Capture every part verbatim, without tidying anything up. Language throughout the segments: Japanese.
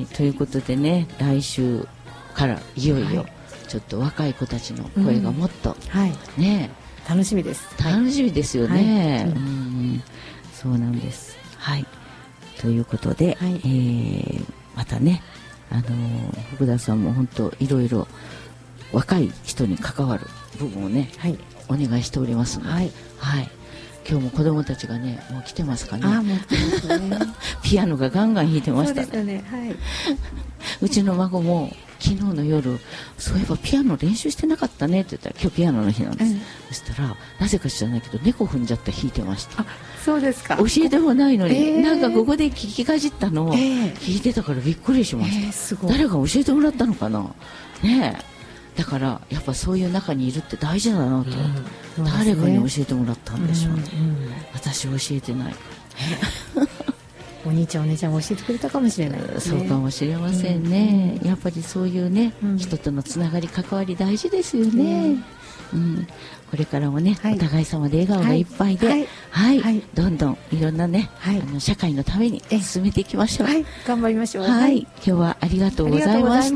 い、ということでね、来週からいよいよ、はい、ちょっと若い子たちの声がもっと、うん、はい、ね、 楽しみです。 楽しみですよね、はい、うん、そうなんです。はい、ということで、はい、えー、またね、あのー、福田さんも本当いろいろ若い人に関わる部分をね、はい、お願いしておりますので、はい、はい、今日も子供たちがね、もう来てますかね。 あ、もう来てますね。 ピアノがガンガン弾いてましたね。 そうですね、はい。 うちの孫も昨日の夜、そういえばピアノ練習してなかったねって言ったら、今日ピアノの日なんです、うん、そしたらなぜか知らないけど猫踏んじゃって弾いてました。 あ、そうですか。 教えてもないのに、 えー、 なんかここで聞きかじったのを弾いてたからびっくりしました、えー、すごい。誰が教えてもらったのかなねえ。だからやっぱそういう中にいるって大事だなと思って、うん、誰かに教えてもらったんでしょうね、うんうん、私教えてないお兄ちゃんお姉ちゃん教えてくれたかもしれないですね。 そうかもしれませんね、うん、やっぱりそういうね、うん、人とのつながり関わり大事ですよね、うんうん、これからもね、はい、お互い様で笑顔がいっぱいで、はいはいはい、どんどんいろんなね、はい、あの社会のために進めていきましょう、はい、 頑張りましょう、 はいはい、今日はありがとうございました。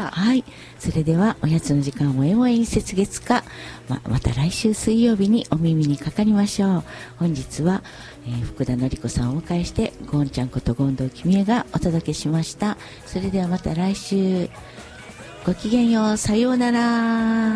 はい、それではおやつの時間もえもえ雪月花、ま, また来週水曜日にお耳にかかりましょう。本日は、えー、福田典子さんをお迎えしてゴンちゃんこと権藤君江がお届けしました。それではまた来週、ごきげんよう、さようなら。